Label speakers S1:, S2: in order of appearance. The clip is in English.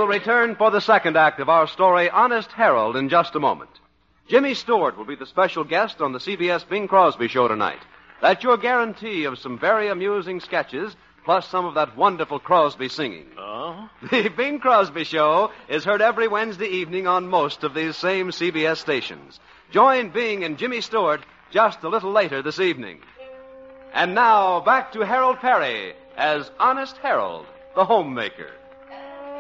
S1: will return for the second act of our story, Honest Harold, in just a moment. Jimmy Stewart will be the special guest on the CBS Bing Crosby Show tonight. That's your guarantee of some very amusing sketches, plus some of that wonderful Crosby singing.
S2: Oh?
S1: The Bing Crosby Show is heard every Wednesday evening on most of these same CBS stations. Join Bing and Jimmy Stewart just a little later this evening. And now, back to Harold Perry as Honest Harold, the homemaker.